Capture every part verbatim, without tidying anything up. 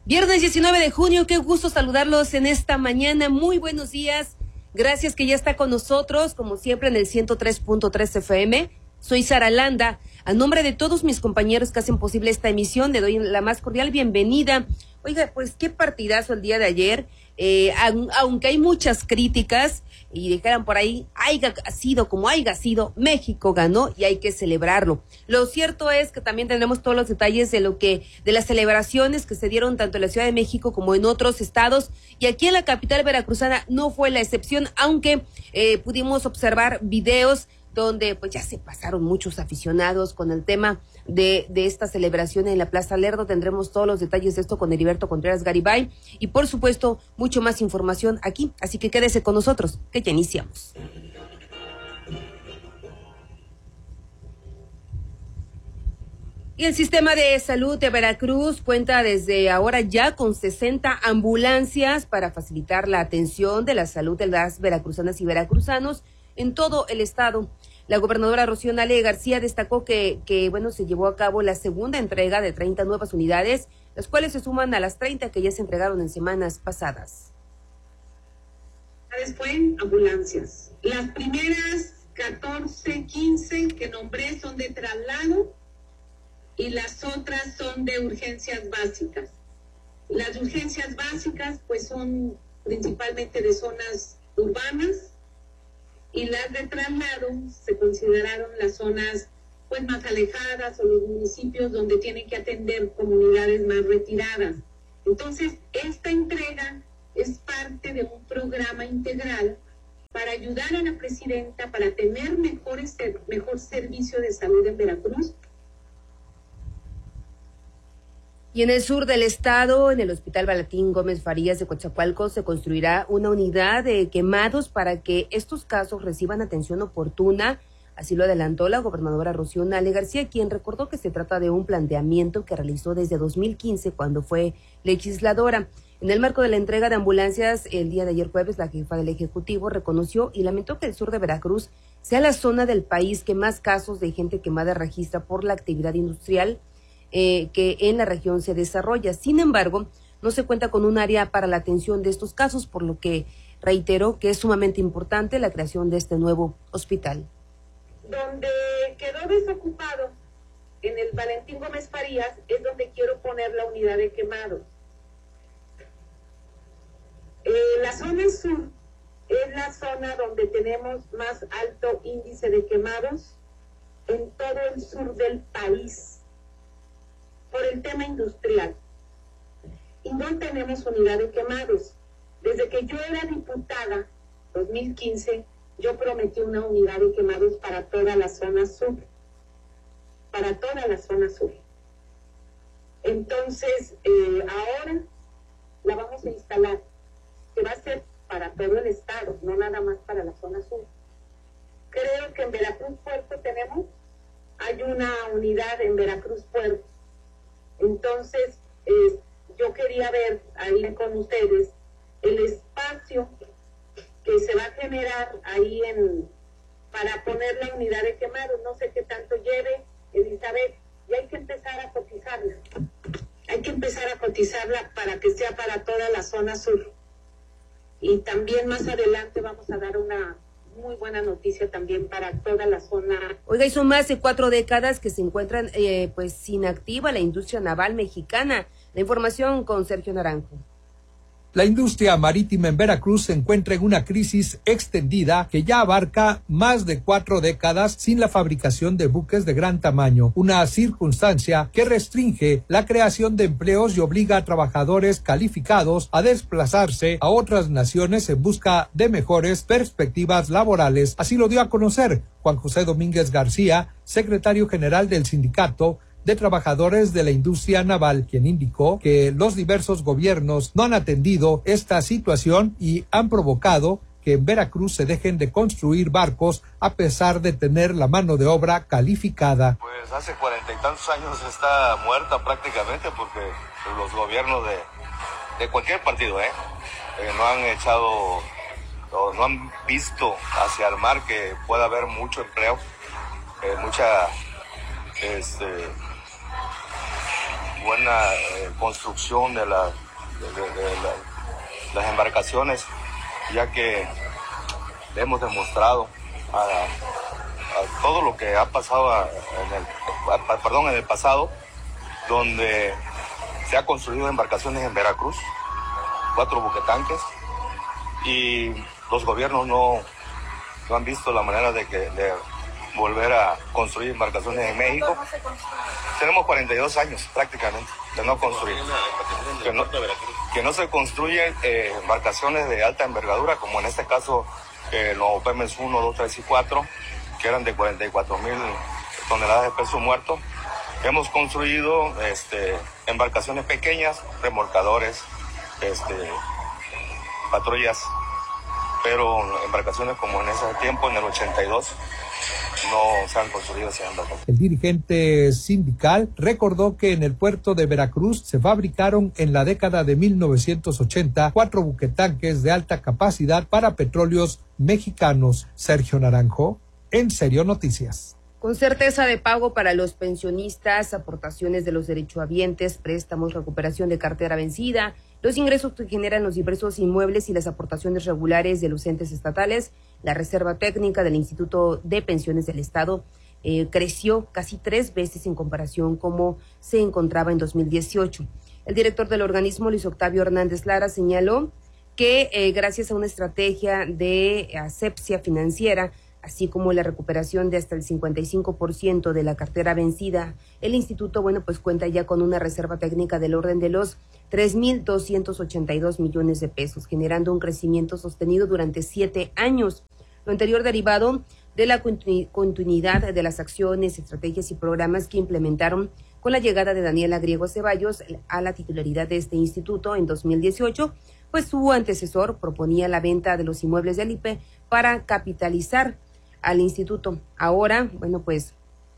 Viernes diecinueve de junio, qué gusto saludarlos en esta mañana. Muy buenos días. Gracias que ya está con nosotros, como siempre en el ciento tres punto tres F M. Soy Sara Landa. A nombre de todos mis compañeros que hacen posible esta emisión, le doy la más cordial bienvenida. Oiga, pues qué partidazo el día de ayer. Eh, aunque hay muchas críticas y dijeran por ahí, haya sido como haya sido, México ganó y hay que celebrarlo. Lo cierto es que también tendremos todos los detalles de lo que, de las celebraciones que se dieron tanto en la Ciudad de México como en otros estados, y aquí en la capital veracruzana no fue la excepción, aunque eh, pudimos observar videos donde pues ya se pasaron muchos aficionados con el tema de, de esta celebración en la Plaza Lerdo. Tendremos todos los detalles de esto con Heriberto Contreras Garibay y por supuesto mucho más información aquí, así que quédese con nosotros, que ya iniciamos. Y el sistema de salud de Veracruz cuenta desde ahora ya con sesenta ambulancias para facilitar la atención de la salud de las veracruzanas y veracruzanos en todo el estado. La gobernadora Rocío Nale García destacó que, que bueno, se llevó a cabo la segunda entrega de treinta nuevas unidades, las cuales se suman a las treinta que ya se entregaron en semanas pasadas. Fue ambulancias. Las primeras catorce, quince que nombré son de traslado y las otras son de urgencias básicas. Las urgencias básicas pues son principalmente de zonas urbanas, y las de traslado se consideraron las zonas pues más alejadas o los municipios donde tienen que atender comunidades más retiradas. Entonces, esta entrega es parte de un programa integral para ayudar a la presidenta para tener mejores, mejor servicio de salud en Veracruz. Y en el sur del estado, en el Hospital Valentín Gómez Farías de Coatzacoalcos, se construirá una unidad de quemados para que estos casos reciban atención oportuna. Así lo adelantó la gobernadora Rocío Nale García, quien recordó que se trata de un planteamiento que realizó desde dos mil quince, cuando fue legisladora. En el marco de la entrega de ambulancias, el día de ayer jueves, la jefa del Ejecutivo reconoció y lamentó que el sur de Veracruz sea la zona del país que más casos de gente quemada registra por la actividad industrial Eh, que en la región se desarrolla. Sin embargo, no se cuenta con un área para la atención de estos casos, por lo que reiteró que es sumamente importante la creación de este nuevo hospital. Donde quedó desocupado en el Valentín Gómez Farías es donde quiero poner la unidad de quemados. Eh, la zona sur es la zona donde tenemos más alto índice de quemados en todo el sur del país, por el tema industrial. Y no tenemos unidad de quemados. Desde que yo era diputada, dos mil quince, yo prometí una unidad de quemados para toda la zona sur. Para toda la zona sur. Entonces, eh, ahora la vamos a instalar, que va a ser para todo el estado, no nada más para la zona sur. Creo que en Veracruz Puerto tenemos, hay una unidad en Veracruz Puerto. Entonces, eh, yo quería ver ahí con ustedes el espacio que se va a generar ahí en para poner la unidad de quemados. No sé qué tanto lleve, Elizabeth, y hay que empezar a cotizarla. Hay que empezar a cotizarla para que sea para toda la zona sur. Y también más adelante vamos a dar una muy buena noticia también para toda la zona. Oiga, y son más de cuatro décadas que se encuentran eh, pues inactiva la industria naval mexicana. La información con Sergio Naranjo. La industria marítima en Veracruz se encuentra en una crisis extendida que ya abarca más de cuatro décadas sin la fabricación de buques de gran tamaño, una circunstancia que restringe la creación de empleos y obliga a trabajadores calificados a desplazarse a otras naciones en busca de mejores perspectivas laborales. Así lo dio a conocer Juan José Domínguez García, secretario general del Sindicato de Trabajadores de la Industria Naval, quien indicó que los diversos gobiernos no han atendido esta situación y han provocado que en Veracruz se dejen de construir barcos a pesar de tener la mano de obra calificada. Pues hace cuarenta y tantos años está muerta prácticamente porque los gobiernos de, de cualquier partido, ¿eh? eh, no han echado o no han visto hacia el mar que pueda haber mucho empleo, eh, mucha este buena eh, construcción de, la, de, de, de la, las embarcaciones, ya que hemos demostrado a, a todo lo que ha pasado a, en el, a, perdón, en el pasado, donde se ha construido embarcaciones en Veracruz, cuatro buquetanques, y los gobiernos no, no han visto la manera de, que, de volver a construir embarcaciones en México. Tenemos cuarenta y dos años prácticamente de no construir. Que no, que no se construyen eh, embarcaciones de alta envergadura, como en este caso eh, los Pemex uno, dos, tres y cuatro, que eran de cuarenta y cuatro mil toneladas de peso muerto. Hemos construido este, embarcaciones pequeñas, remolcadores, este, patrullas, pero embarcaciones como en ese tiempo, en el ochenta y dos, no se han construido esas embarcaciones. El dirigente sindical recordó que en el puerto de Veracruz se fabricaron en la década de mil novecientos ochenta cuatro buquetanques de alta capacidad para petróleos mexicanos. Sergio Naranjo, En Serio Noticias. Con certeza de pago para los pensionistas, aportaciones de los derechohabientes, préstamos, recuperación de cartera vencida, los ingresos que generan los diversos inmuebles y las aportaciones regulares de los entes estatales, la reserva técnica del Instituto de Pensiones del Estado eh, creció casi tres veces en comparación como se encontraba en dos mil dieciocho. El director del organismo, Luis Octavio Hernández Lara, señaló que eh, gracias a una estrategia de asepsia financiera, así como la recuperación de hasta el cincuenta y cinco por ciento de la cartera vencida, el instituto, bueno, pues cuenta ya con una reserva técnica del orden de los tres mil doscientos ochenta y dos millones de pesos, generando un crecimiento sostenido durante siete años. Lo anterior derivado de la continuidad de las acciones, estrategias y programas que implementaron con la llegada de Daniela Griego Ceballos a la titularidad de este instituto en dos mil dieciocho, pues su antecesor proponía la venta de los inmuebles del I P E para capitalizar al instituto. Ahora, bueno, pues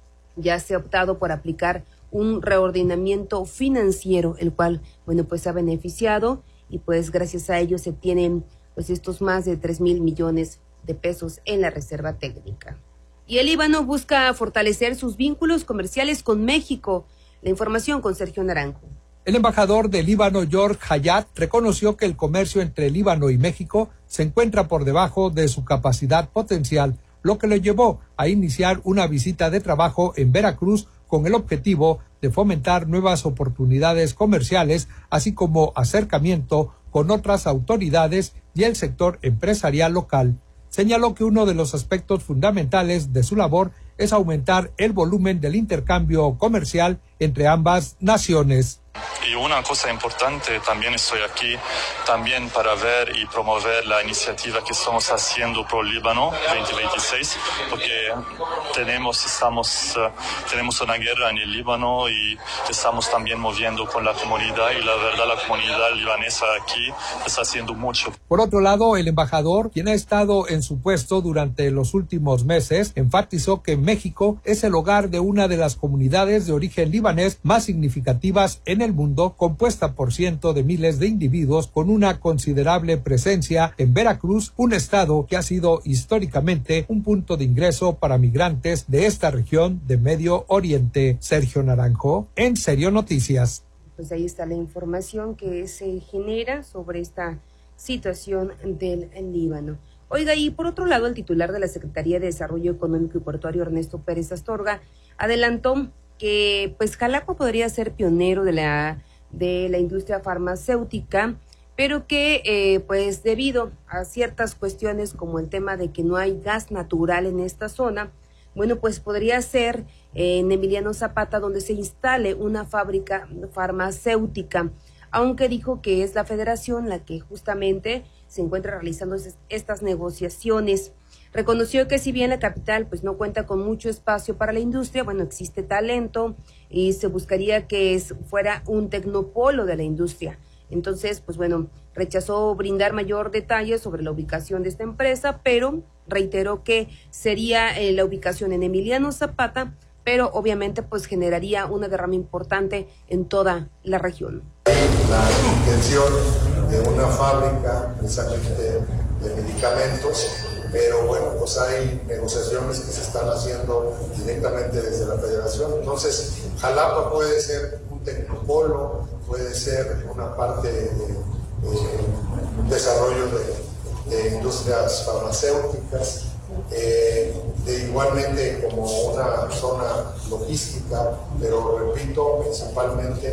ya se ha optado por aplicar un reordenamiento financiero, el cual, bueno, pues ha beneficiado y pues gracias a ello se tienen pues estos más de tres mil millones de pesos en la reserva técnica. Y el Líbano busca fortalecer sus vínculos comerciales con México. La información con Sergio Naranjo. El embajador del Líbano, George Hayat, reconoció que el comercio entre Líbano y México se encuentra por debajo de su capacidad potencial, lo que le llevó a iniciar una visita de trabajo en Veracruz con el objetivo de fomentar nuevas oportunidades comerciales, así como acercamiento con otras autoridades y el sector empresarial local. Señaló que uno de los aspectos fundamentales de su labor es aumentar el volumen del intercambio comercial entre ambas naciones. Y una cosa importante, también estoy aquí también para ver y promover la iniciativa que estamos haciendo por Líbano veinte veintiséis, porque tenemos, estamos, uh, tenemos una guerra en el Líbano y estamos también moviendo con la comunidad, y la verdad la comunidad libanesa aquí está haciendo mucho. Por otro lado, el embajador, quien ha estado en su puesto durante los últimos meses, enfatizó que México es el hogar de una de las comunidades de origen libanés más significativas en el mundo, compuesta por cientos de miles de individuos con una considerable presencia en Veracruz, un estado que ha sido históricamente un punto de ingreso para migrantes de esta región de Medio Oriente. Sergio Naranjo, En Serio Noticias. Pues ahí está la información que se genera sobre esta situación del Líbano. Oiga, y por otro lado, el titular de la Secretaría de Desarrollo Económico y Portuario, Ernesto Pérez Astorga, adelantó que pues Jalapa podría ser pionero de la de la industria farmacéutica, pero que eh, pues debido a ciertas cuestiones como el tema de que no hay gas natural en esta zona, bueno, pues podría ser eh, en Emiliano Zapata donde se instale una fábrica farmacéutica, aunque dijo que es la federación la que justamente se encuentra realizando estas negociaciones. Reconoció que si bien la capital pues no cuenta con mucho espacio para la industria, bueno, existe talento y se buscaría que es, fuera un tecnopolo de la industria. Entonces, pues bueno, rechazó brindar mayor detalle sobre la ubicación de esta empresa, pero reiteró que sería eh, la ubicación en Emiliano Zapata, pero obviamente pues generaría una derrama importante en toda la región. La intención de una fábrica precisamente de medicamentos, pero bueno, pues hay negociaciones que se están haciendo directamente desde la federación. Entonces, Jalapa puede ser un tecnopolo, puede ser una parte de, de, de desarrollo de, de industrias farmacéuticas, eh, de igualmente como una zona logística, pero repito, principalmente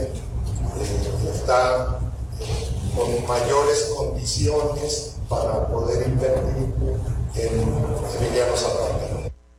eh, está eh, con mayores condiciones para poder invertir en Emiliano Zapata.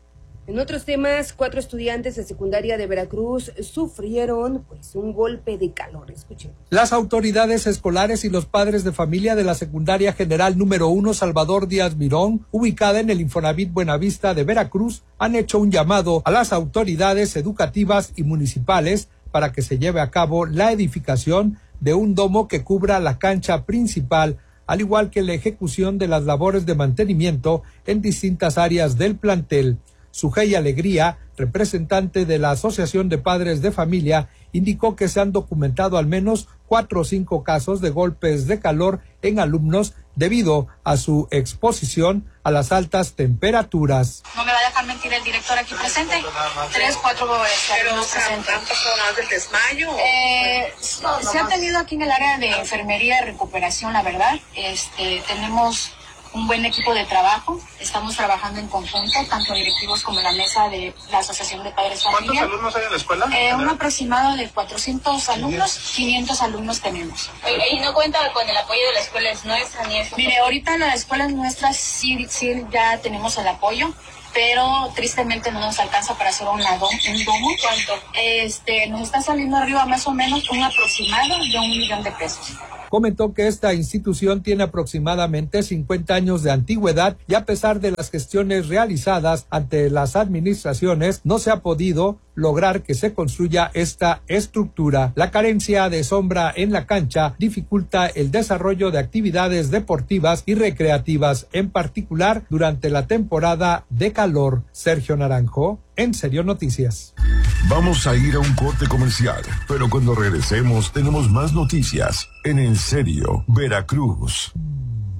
En otros temas, cuatro estudiantes de secundaria de Veracruz sufrieron pues un golpe de calor. Escuchemos. Las autoridades escolares y los padres de familia de la secundaria general número uno Salvador Díaz Mirón, ubicada en el Infonavit Buenavista de Veracruz, han hecho un llamado a las autoridades educativas y municipales para que se lleve a cabo la edificación de un domo que cubra la cancha principal, al igual que la ejecución de las labores de mantenimiento en distintas áreas del plantel. Sujei Alegría, representante de la Asociación de Padres de Familia, indicó que se han documentado al menos cuatro o cinco casos de golpes de calor en alumnos debido a su exposición a las altas temperaturas. No me va a dejar mentir el director aquí presente. Tres, cuatro alumnos presentes. ¿Han pasado nada del desmayo? Eh, se ha tenido aquí en el área de enfermería y recuperación, la verdad. Este, tenemos un buen equipo de trabajo, estamos trabajando en conjunto, tanto directivos como la mesa de la Asociación de Padres de Familia. ¿Cuántos alumnos hay en la escuela? Eh, un aproximado de cuatrocientos alumnos, quinientos alumnos tenemos. ¿Y no cuenta con el apoyo de las escuelas nuestras ni eso? Mire, ahorita en las escuelas nuestras sí, sí ya tenemos el apoyo, pero tristemente no nos alcanza para hacer una dom, un domo. ¿Cuánto? Este, nos está saliendo arriba más o menos un aproximado de un millón de pesos. Comentó que esta institución tiene aproximadamente cincuenta años de antigüedad y a pesar de las gestiones realizadas ante las administraciones, no se ha podido lograr que se construya esta estructura. La carencia de sombra en la cancha dificulta el desarrollo de actividades deportivas y recreativas, en particular durante la temporada de calor. Sergio Naranjo, En Serio Noticias. Vamos a ir a un corte comercial, pero cuando regresemos tenemos más noticias en En Serio Veracruz.